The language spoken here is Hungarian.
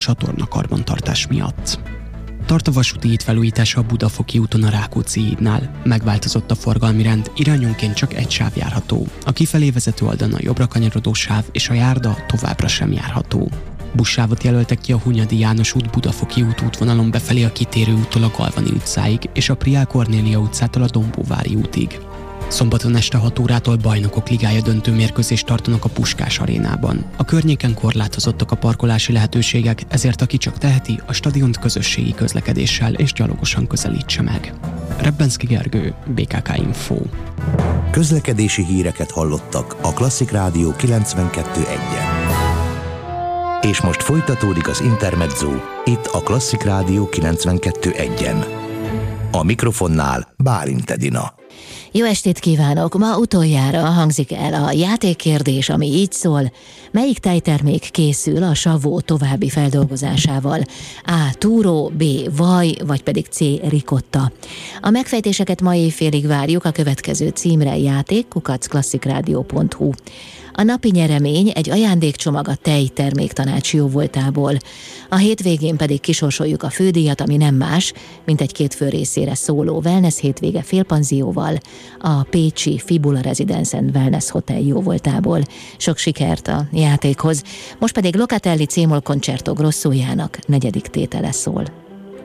csatorna karbantartás miatt. Tart a vasúti híd felújítása a Budafoki úton a Rákóczi hídnál. Megváltozott a forgalmi rend, irányonként csak egy sáv járható. A kifelé vezető oldalon a jobbra kanyarodó sáv és a járda továbbra sem járható. Buszsávot jelöltek ki a Hunyadi János út Budafoki út útvonalon befelé a kitérő úttól a Galvani utcáig és a Priál Kornélia utcától a Dombóvári útig. Szombaton este 6 órától Bajnokok Ligája döntő mérkőzést tartanak a Puskás arénában. A környéken korlátozottak a parkolási lehetőségek, ezért aki csak teheti, a stadiont közösségi közlekedéssel és gyalogosan közelítse meg. Rebbenszky Gergő, BKK Info. Közlekedési híreket hallottak a Klasszik Rádió 92.1-en. És most folytatódik az Intermezzo, itt a Klasszik Rádió 92.1-en. A mikrofonnál Bálint Edina. Jó estét kívánok! Ma utoljára hangzik el a játékkérdés, ami így szól: melyik tejtermék készül a savó további feldolgozásával? A. túró, B. vaj, vagy pedig C. ricotta. A megfejtéseket ma éjfélig várjuk a következő címre: játék@klasszikrádió.hu. A napi nyeremény egy ajándékcsomag a tejterméktanács jóvoltából. A hétvégén pedig kisorsoljuk a fődíjat, ami nem más, mint egy 2 fő részére szóló wellness hétvége félpanzióval a pécsi Fibula Residence & Wellness Hotel jóvoltából. Sok sikert a játékhoz. Most pedig Locatelli C-moll Concerto Grossójának 4. tétele szól.